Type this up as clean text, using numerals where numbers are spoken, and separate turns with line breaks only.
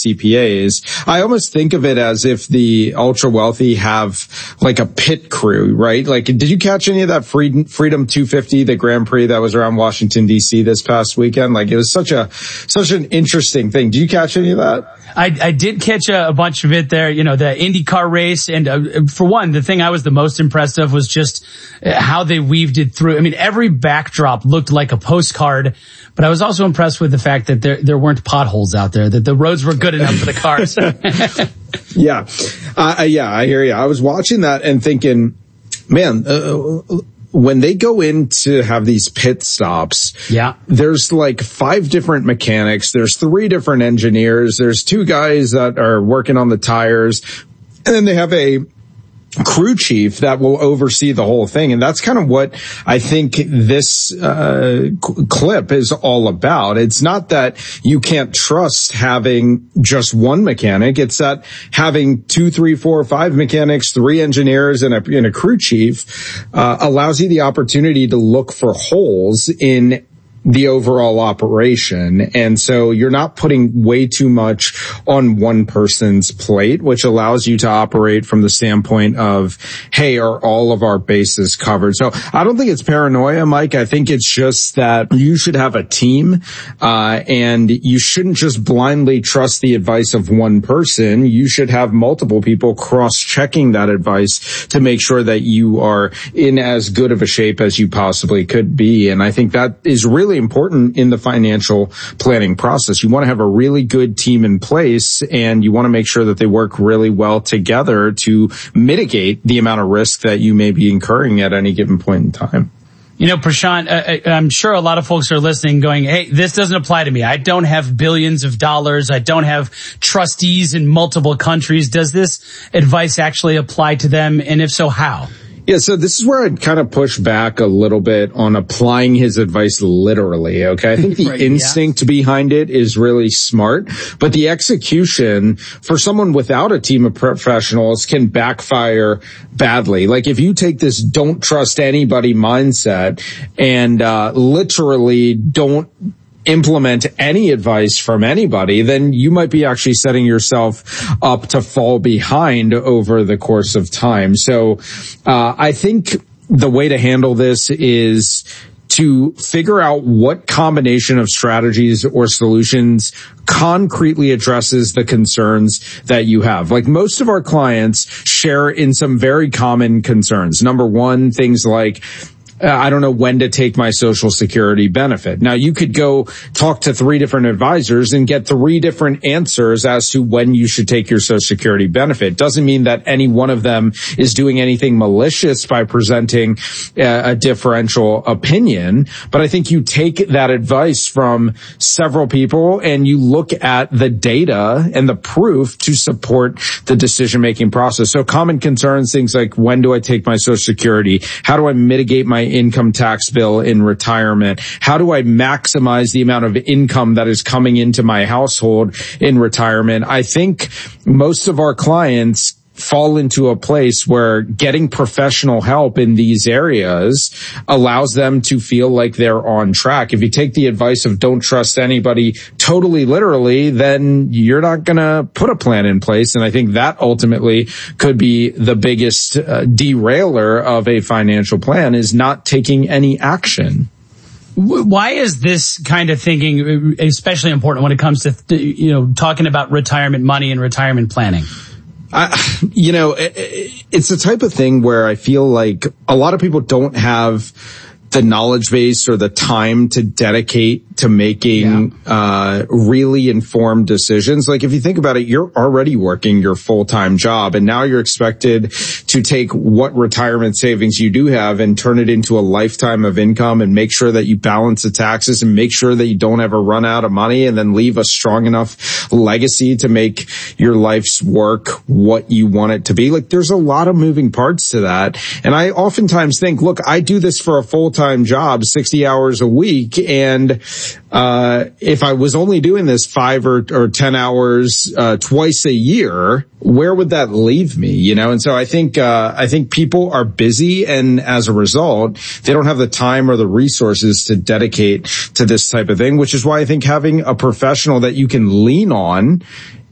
CPAs. I almost think of it as if the ultra wealthy have like a pit crew, right? Like, did you catch any of that Freedom 250, the Grand Prix that was around Washington, D.C. this past weekend? Like, it was such an interesting thing. Did you catch any of that?
I did catch a bunch of it there, the IndyCar race. And for one, the thing I was the most impressed of was just how they weaved it through. I mean, every backdrop looked like a postcard, but I was also impressed with the fact that there weren't potholes out there, that the roads were good enough for the cars.
Yeah. I hear you. I was watching that and thinking, man, when they go in to have these pit stops, there's like 5 different mechanics. There's 3 different engineers. There's 2 guys that are working on the tires. And then they have a crew chief that will oversee the whole thing. And that's kind of what I think this clip is all about. It's not that you can't trust having just one mechanic. It's that having 2, 3, 4, 5 mechanics, 3 engineers, and a crew chief allows you the opportunity to look for holes in the overall operation. And so you're not putting way too much on one person's plate, which allows you to operate from the standpoint of, hey, are all of our bases covered? So I don't think it's paranoia, Mike. I think it's just that you should have a team, and you shouldn't just blindly trust the advice of one person. You should have multiple people cross-checking that advice to make sure that you are in as good of a shape as you possibly could be. And I think that is really important in the financial planning process. You want to have a really good team in place, and you want to make sure that they work really well together to mitigate the amount of risk that you may be incurring at any given point in time.
Prashant, I'm sure a lot of folks are listening going, hey, this doesn't apply to me. I don't have billions of dollars. I don't have trustees in multiple countries. Does this advice actually apply to them? And if so, how?
Yeah, so this is where I'd kind of push back a little bit on applying his advice literally, okay? I think the instinct behind it is really smart, but the execution for someone without a team of professionals can backfire badly. Like, if you take this don't trust anybody mindset and literally don't implement any advice from anybody, then you might be actually setting yourself up to fall behind over the course of time. So I think the way to handle this is to figure out what combination of strategies or solutions concretely addresses the concerns that you have. Like, most of our clients share in some very common concerns. Number one, things like, I don't know when to take my Social Security benefit. Now, you could go talk to 3 different advisors and get 3 different answers as to when you should take your Social Security benefit. Doesn't mean that any one of them is doing anything malicious by presenting a differential opinion. But I think you take that advice from several people and you look at the data and the proof to support the decision-making process. So common concerns, things like, when do I take my Social Security? How do I mitigate my income tax bill in retirement? How do I maximize the amount of income that is coming into my household in retirement? I think most of our clients fall into a place where getting professional help in these areas allows them to feel like they're on track. If you take the advice of don't trust anybody totally literally, then you're not going to put a plan in place. And I think that ultimately could be the biggest derailer of a financial plan, is not taking any action.
Why is this kind of thinking especially important when it comes to, talking about retirement money and retirement planning?
It's the type of thing where I feel like a lot of people don't have the knowledge base or the time to dedicate to making really informed decisions. Like, if you think about it, you're already working your full-time job, and now you're expected to take what retirement savings you do have and turn it into a lifetime of income and make sure that you balance the taxes and make sure that you don't ever run out of money, and then leave a strong enough legacy to make your life's work what you want it to be. Like, there's a lot of moving parts to that. And I oftentimes think, look, I do this for a full-time job, 60 hours a week, and if I was only doing this 5 or 10 hours twice a year, where would that leave me? And so I think people are busy, and as a result, they don't have the time or the resources to dedicate to this type of thing, which is why I think having a professional that you can lean on